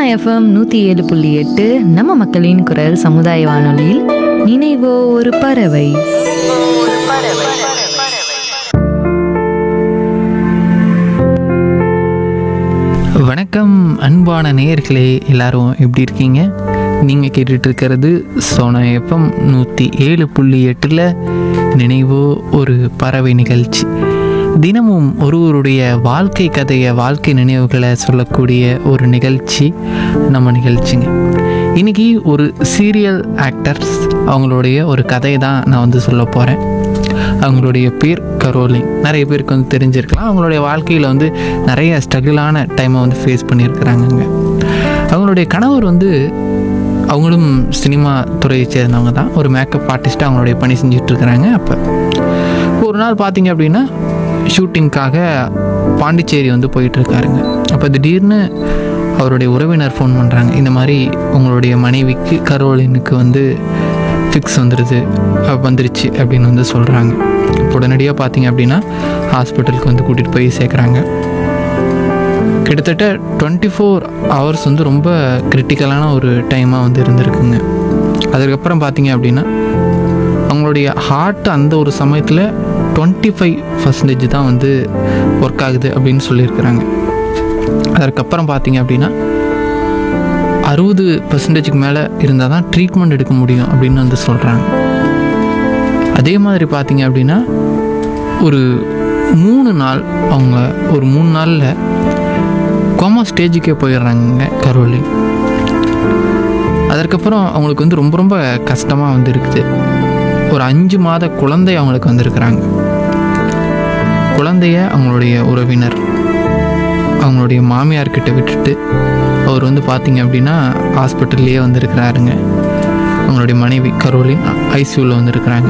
FM 107.8 நம்ம மக்களின் குரல் சமுதாய வானொலியில் நினைவோ ஒரு பறவை. வணக்கம் அன்பான நேயர்களே, எல்லாரும் எப்படி இருக்கீங்க? நீங்கள் கேட்டுட்டு இருக்கிறது சோனா எஃப்எம் 107.8 நினைவோ ஒரு பறவை நிகழ்ச்சி. தினமும் ஒருவருடைய வாழ்க்கை கதையை, வாழ்க்கை நினைவுகளை சொல்லக்கூடிய ஒரு நிகழ்ச்சி நம்ம நிகழ்ச்சிங்க. இன்றைக்கி ஒரு சீரியல் ஆக்டர்ஸ் அவங்களுடைய ஒரு கதையை தான் நான் சொல்ல போகிறேன். அவங்களுடைய பேர் கரோலின். நிறைய பேருக்கு தெரிஞ்சிருக்கலாம். அவங்களுடைய வாழ்க்கையில் நிறைய ஸ்ட்ரகிளான டைமை ஃபேஸ் பண்ணியிருக்கிறாங்கங்க. அவங்களுடைய கணவர் அவங்களும் சினிமா துறையை சேர்ந்தவங்க தான். ஒரு மேக்கப் ஆர்டிஸ்ட்டாக அவங்களுடைய பணி செஞ்சிட்ருக்கிறாங்க. அப்போ ஒரு நாள் பார்த்திங்க அப்படின்னா ஷூட்டிங்காக பாண்டிச்சேரி போயிட்டுருக்காருங்க. அப்போ திடீர்னு அவருடைய உறவினர் ஃபோன் பண்ணுறாங்க. இந்த மாதிரி உங்களுடைய மனைவிக்கு கரோலினுக்கு ஃபிக்ஸ் வந்துருச்சு அப்படின்னு சொல்கிறாங்க. உடனடியாக பார்த்திங்க அப்படின்னா ஹாஸ்பிட்டலுக்கு கூட்டிகிட்டு போய் சேர்க்குறாங்க. கிட்டத்தட்ட 24 ஹவர்ஸ் ரொம்ப கிரிட்டிக்கலான ஒரு டைமாக இருந்திருக்குங்க. அதுக்கப்புறம் பார்த்திங்க அப்படின்னா அவங்களுடைய ஹார்ட் அந்த ஒரு சமயத்தில் 25% தான் ஒர்க் ஆகுது அப்படின்னு சொல்லியிருக்கிறாங்க. அதுக்கப்புறம் பார்த்திங்க அப்படின்னா 60%க்கு மேலே இருந்தால் தான் ட்ரீட்மெண்ட் எடுக்க முடியும் அப்படின்னு சொல்கிறாங்க. அதே மாதிரி பார்த்திங்க அப்படின்னா ஒரு 3 நாள் அவங்க ஒரு 3 நாளில் கோமா ஸ்டேஜுக்கே போயிடுறாங்க கரோலின். அதற்கப்புறம் அவங்களுக்கு ரொம்ப ரொம்ப கஷ்டமாக இருக்குது. ஒரு 5 மாத குழந்தை அவங்களுக்கு வந்திருக்கிறாங்க. குழந்தைய அவங்களுடைய உறவினர் அவங்களுடைய மாமியார்கிட்ட விட்டுட்டு அவர் பார்த்திங்க அப்படின்னா ஹாஸ்பிட்டல்லையே வந்திருக்கிறாருங்க. அவங்களுடைய மனைவி கரோலின் ஐசியூவில் வந்திருக்கிறாங்க.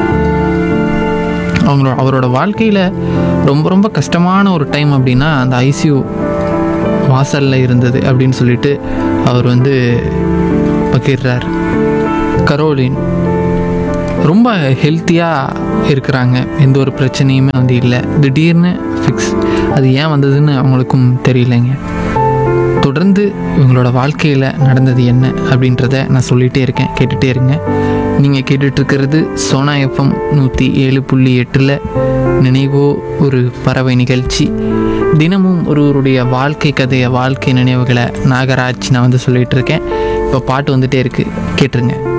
அவரோட வாழ்க்கையில் ரொம்ப ரொம்ப கஷ்டமான ஒரு டைம் அப்படின்னா அந்த ஐசியூ வாசலில் இருந்தது அப்படின்னு சொல்லிட்டு அவர் பகிர்றார். கரோலின் ரொம்ப ஹெல்த்தியாக இருக்கிறாங்க. எந்த ஒரு பிரச்சனையுமே இல்லை. திடீர்னு ஃபிக்ஸ். அது ஏன் வந்ததுன்னு அவங்களுக்கும் தெரியலைங்க. தொடர்ந்து இவங்களோட வாழ்க்கையில் நடந்தது என்ன அப்படின்றத நான் சொல்லிகிட்டே இருக்கேன், கேட்டுகிட்டே இருங்க. நீங்கள் கேட்டுட்ருக்கிறது சோனா எஃப்எம் 107.8 நினைவோ ஒரு பறவை நிகழ்ச்சி. தினமும் ஒருவருடைய வாழ்க்கை கதையை, வாழ்க்கை நினைவுகளை நாகராஜ் நான் சொல்லிகிட்ருக்கேன். இப்போ பாட்டு வந்துகிட்டே இருக்குது, கேட்டுருங்க.